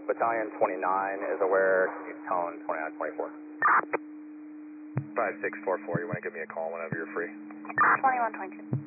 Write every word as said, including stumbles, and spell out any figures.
Battalion twenty-nine is aware. Can you tone twenty-nine twenty-four? five six four four, you want to give me a call whenever you're free? twenty-one twenty-two.